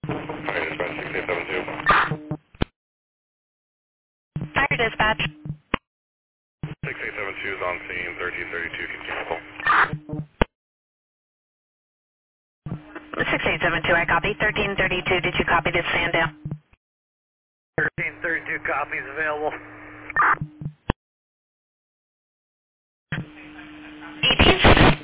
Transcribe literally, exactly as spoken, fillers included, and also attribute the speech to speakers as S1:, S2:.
S1: Fire dispatch six eight seven two.
S2: Fire dispatch.
S1: six eight seven two is on scene, thirteen thirty-two can cancel.
S2: six eight seven two, I copy. thirteen thirty-two, did you copy this stand down?
S3: thirteen thirty-two copies available.
S2: E T